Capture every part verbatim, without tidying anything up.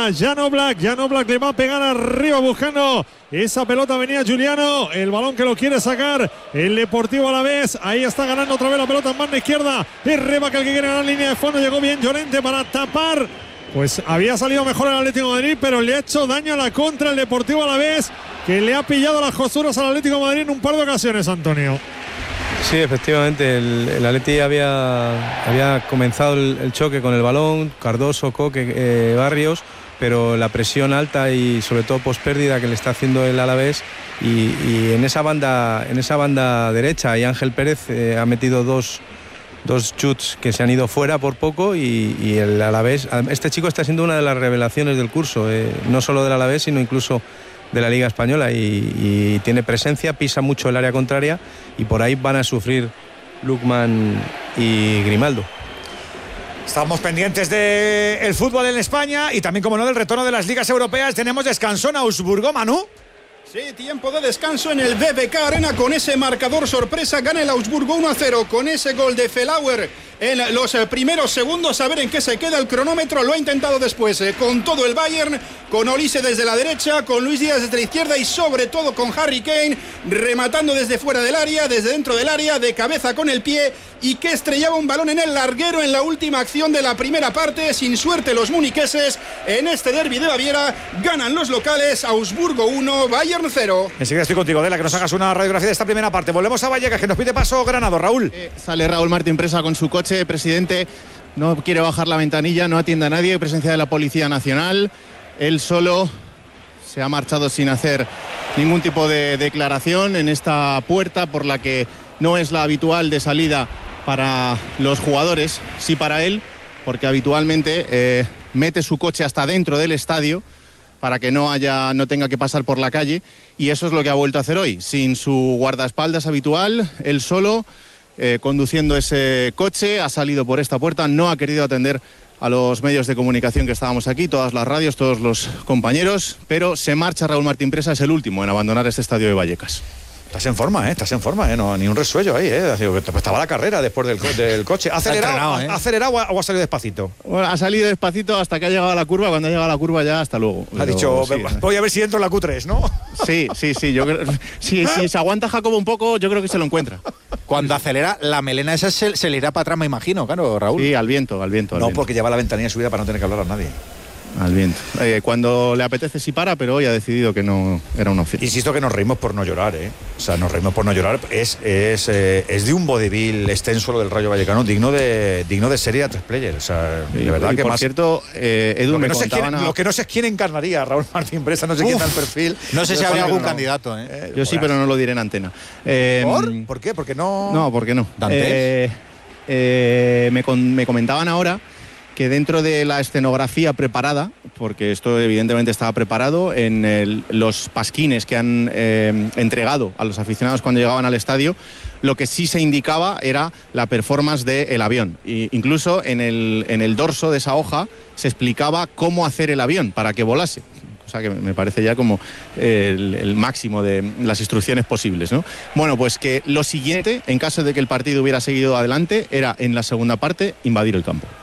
para Jan Oblak. Jan Oblak le va a pegar arriba buscando esa pelota. Venía Giuliano, el balón que lo quiere sacar el Deportivo Alavés. Ahí está ganando otra vez la pelota en banda izquierda. Es Rebaca el que quiere ganar línea de fondo. Llegó bien Llorente para tapar. Pues había salido mejor el Atlético de Madrid, pero le ha hecho daño a la contra el Deportivo Alavés, que le ha pillado las costuras al Atlético de Madrid en un par de ocasiones, Antonio. Sí, efectivamente, el, el Atleti había, había comenzado el, el choque con el balón, Cardoso, Coque, eh, Barrios, pero la presión alta y sobre todo pospérdida que le está haciendo el Alavés, y, y en esa banda, en esa banda derecha, y Ángel Pérez eh, ha metido dos dos shoots que se han ido fuera por poco, y, y el Alavés, este chico está siendo una de las revelaciones del curso, eh, no solo del Alavés sino incluso de la Liga Española, y, y tiene presencia, pisa mucho el área contraria, y por ahí van a sufrir Lukman y Grimaldo. Estamos pendientes del fútbol en España y también, como no, del retorno de las ligas europeas. Tenemos descanso en Augsburgo, Manu. Sí, tiempo de descanso en el B B K Arena con ese marcador sorpresa. Gana el Augsburgo uno a cero con ese gol de Felauer en los primeros segundos. A ver en qué se queda el cronómetro. Lo ha intentado después eh, con todo el Bayern, con Olise desde la derecha, con Luis Díaz desde la izquierda y sobre todo con Harry Kane rematando desde fuera del área, desde dentro del área, de cabeza con el pie, y que estrellaba un balón en el larguero en la última acción de la primera parte. Sin suerte los muniqueses en este derbi de Baviera. Ganan los locales. Augsburgo uno, Bayern cero. Enseguida estoy contigo, Dela, que nos hagas una radiografía de esta primera parte. Volvemos a Vallecas, que nos pide paso Granado. Raúl. Eh, sale Raúl Martín Presa con su coche, presidente. No quiere bajar la ventanilla, no atiende a nadie. Presencia de la Policía Nacional. Él solo se ha marchado sin hacer ningún tipo de declaración en esta puerta, por la que no es la habitual de salida para los jugadores, sí para él, porque habitualmente eh, mete su coche hasta dentro del estadio para que no haya, no tenga que pasar por la calle, y eso es lo que ha vuelto a hacer hoy, sin su guardaespaldas habitual, él solo, eh, conduciendo ese coche, ha salido por esta puerta, no ha querido atender a los medios de comunicación que estábamos aquí, todas las radios, todos los compañeros, pero se marcha Raúl Martín Presa, es el último en abandonar este estadio de Vallecas. Estás en forma, ¿eh? Estás en forma, ¿eh? No, ni un resuello ahí, ¿eh? Estaba la carrera después del, co del coche. ¿Ha acelerado, ¿eh? ¿Ha acelerado o ha salido despacito? Bueno, ha salido despacito hasta que ha llegado a la curva. Cuando ha llegado a la curva ya, hasta luego. Ha Pero, dicho, sí, voy a ver si entro en la Q tres, ¿no? Sí, sí, sí. Yo creo, si, si se aguanta Jacobo un poco, yo creo que se lo encuentra. Cuando acelera, la melena esa se, se le irá para atrás, me imagino, claro, Raúl. Sí, al viento, al viento. Al no, viento. Porque lleva la ventanilla subida para no tener que hablar a nadie. Al viento. Eh, cuando le apetece sí para, pero hoy ha decidido que no era una opción. Insisto que nos reímos por no llorar, ¿eh? O sea, nos reímos por no llorar. Es, es, eh, es de un vodevil extenso lo del Rayo Vallecano, digno de, digno de serie a tres players. O sea, de verdad y que por más. cierto, eh, Edu, lo, que me no sé quién, a... lo que no sé es quién encarnaría, Raúl Martín Presa, no sé Uf, quién da el perfil. No sé si habría algún no. candidato, ¿eh? eh Yo sí, pero no lo diré en antena. Eh, ¿Por? ¿Por qué? Porque no. No, porque no. Eh, eh, me, con, me comentaban ahora que dentro de la escenografía preparada, porque esto evidentemente estaba preparado, en el, los pasquines que han eh, entregado a los aficionados cuando llegaban al estadio, lo que sí se indicaba era la performance del avión. E incluso en el, en el dorso de esa hoja se explicaba cómo hacer el avión para que volase. O sea que me parece ya como el, el máximo de las instrucciones posibles, ¿no? Bueno, pues que lo siguiente, en caso de que el partido hubiera seguido adelante, era en la segunda parte invadir el campo.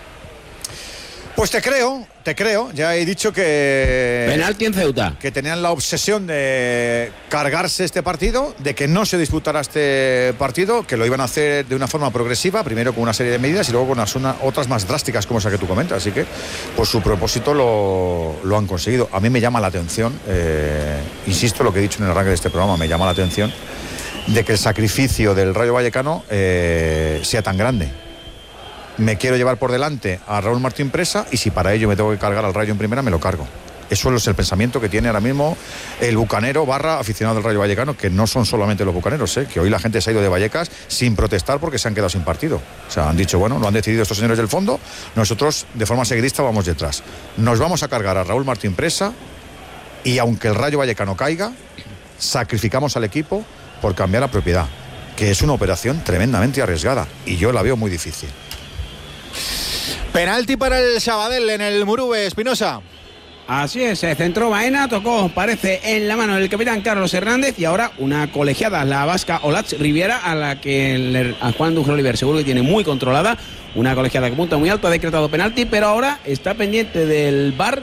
Pues te creo, te creo. Ya he dicho que... Penalti en Ceuta. Que tenían la obsesión de cargarse este partido, de que no se disputara este partido, que lo iban a hacer de una forma progresiva, primero con una serie de medidas y luego con unas, una, otras más drásticas como esa que tú comentas. Así que, pues su propósito lo, lo han conseguido. A mí me llama la atención, eh, insisto lo que he dicho en el arranque de este programa, me llama la atención de que el sacrificio del Rayo Vallecano eh, sea tan grande. Me quiero llevar por delante a Raúl Martín Presa y si para ello me tengo que cargar al Rayo en primera, me lo cargo. Eso es el pensamiento que tiene ahora mismo el bucanero barra aficionado del Rayo Vallecano, que no son solamente los bucaneros, ¿eh? Que hoy la gente se ha ido de Vallecas sin protestar porque se han quedado sin partido. O sea, han dicho, bueno, lo han decidido estos señores del fondo, nosotros de forma seguidista vamos detrás. Nos vamos a cargar a Raúl Martín Presa y aunque el Rayo Vallecano caiga, sacrificamos al equipo por cambiar la propiedad, que es una operación tremendamente arriesgada y yo la veo muy difícil. Penalti para el Sabadell en el Murube, Espinosa. Así es, se centró Baena, tocó, parece, en la mano del capitán Carlos Hernández y ahora una colegiada, la vasca Olatz Riviera, a la que el, a Juan Duque Oliver seguro que tiene muy controlada, una colegiada que punta muy alto, ha decretado penalti, pero ahora está pendiente del V A R